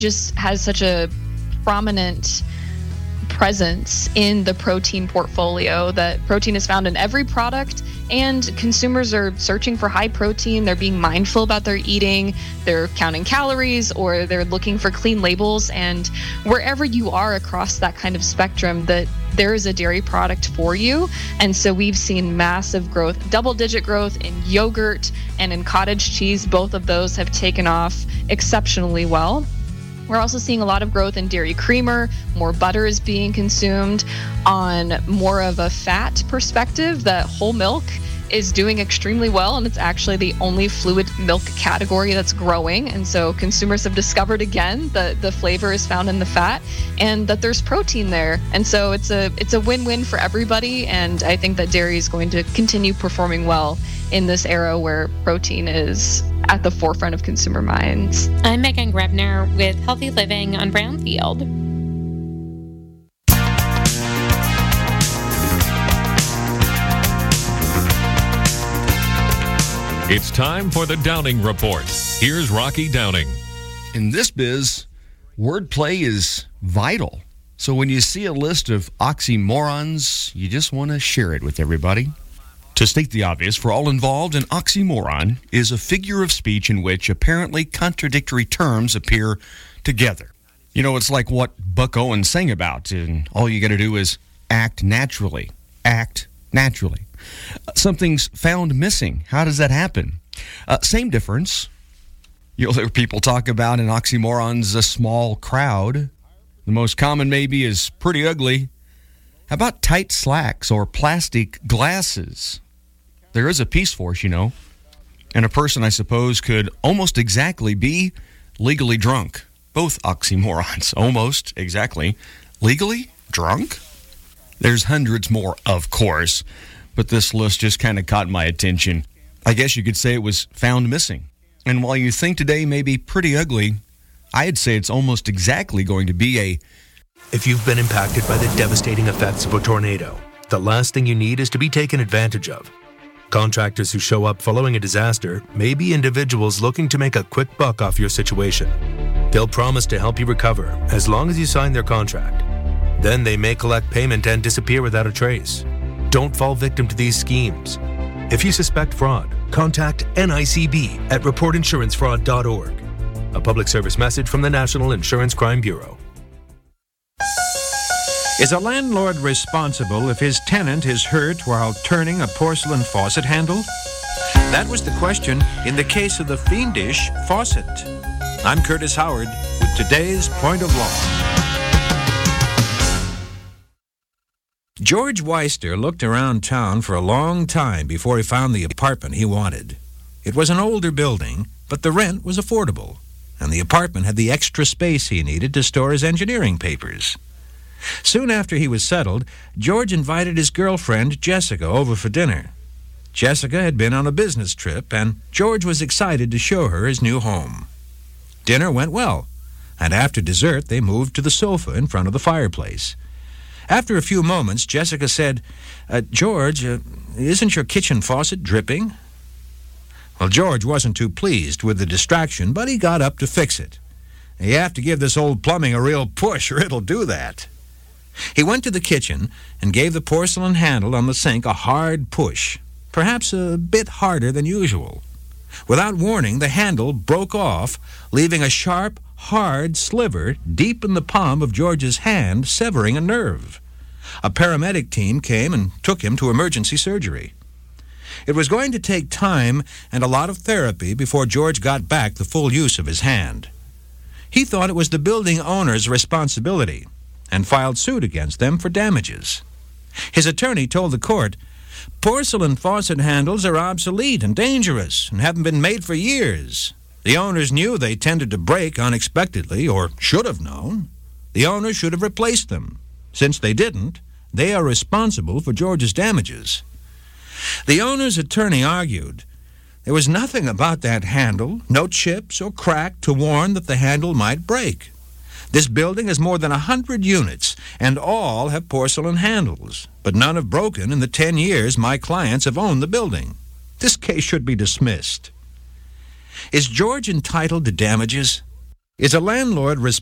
just has such a prominent presence in the protein portfolio, that protein is found in every product, and consumers are searching for high protein. They're being mindful about their eating. They're counting calories, or they're looking for clean labels. And wherever you are across that kind of spectrum, that there is a dairy product for you. And so we've seen massive growth, double-digit growth in yogurt and in cottage cheese. Both of those have taken off exceptionally well. We're also seeing a lot of growth in dairy creamer. More butter is being consumed. On more of a fat perspective, that whole milk is doing extremely well, and it's actually the only fluid milk category that's growing. And so consumers have discovered again that the flavor is found in the fat and that there's protein there. And so it's a win-win for everybody, and I think that dairy is going to continue performing well in this era where protein is at the forefront of consumer minds. I'm Megan Grebner with Healthy Living on Brownfield. It's time for the Downing Report. Here's Rocky Downing. In this biz, wordplay is vital. So when you see a list of oxymorons, you just want to share it with everybody. To state the obvious, for all involved, an oxymoron is a figure of speech in which apparently contradictory terms appear together. You know, it's like what Buck Owens sang about, and all you got to do is act naturally. Act naturally. Something's found missing. How does that happen? Same difference. You'll hear people talk about an oxymoron's a small crowd. The most common maybe is pretty ugly. How about tight slacks or plastic glasses? There is a Peace Force, you know. And a person, I suppose, could almost exactly be legally drunk. Both oxymorons, almost exactly. Legally drunk? There's hundreds more, of course, but this list just kind of caught my attention. I guess you could say it was found missing. And while you think today may be pretty ugly, I'd say it's almost exactly going to be a... If you've been impacted by the devastating effects of a tornado, the last thing you need is to be taken advantage of. Contractors who show up following a disaster may be individuals looking to make a quick buck off your situation. They'll promise to help you recover as long as you sign their contract. Then they may collect payment and disappear without a trace. Don't fall victim to these schemes. If you suspect fraud, contact NICB at reportinsurancefraud.org. A public service message from the National Insurance Crime Bureau. Is a landlord responsible if his tenant is hurt while turning a porcelain faucet handle? That was the question in the case of the fiendish faucet. I'm Curtis Howard with today's Point of Law. George Weister looked around town for a long time before he found the apartment he wanted. It was an older building, but the rent was affordable, and the apartment had the extra space he needed to store his engineering papers. Soon after he was settled, George invited his girlfriend, Jessica, over for dinner. Jessica had been on a business trip, and George was excited to show her his new home. Dinner went well, and after dessert, they moved to the sofa in front of the fireplace. After a few moments, Jessica said, George, isn't your kitchen faucet dripping? Well, George wasn't too pleased with the distraction, but he got up to fix it. You have to give this old plumbing a real push, or it'll do that. He went to the kitchen and gave the porcelain handle on the sink a hard push, perhaps a bit harder than usual. Without warning, the handle broke off, leaving a sharp, hard sliver deep in the palm of George's hand, severing a nerve. A paramedic team came and took him to emergency surgery. It was going to take time and a lot of therapy before George got back the full use of his hand. He thought it was the building owner's responsibility and filed suit against them for damages. His attorney told the court, porcelain faucet handles are obsolete and dangerous and haven't been made for years. The owners knew they tended to break unexpectedly, or should have known. The owners should have replaced them. Since they didn't, they are responsible for George's damages. The owner's attorney argued there was nothing about that handle, no chips or crack to warn that the handle might break. This building has more than 100 units, and all have porcelain handles, but none have broken in the 10 years my clients have owned the building. This case should be dismissed. Is George entitled to damages? Is a landlord responsible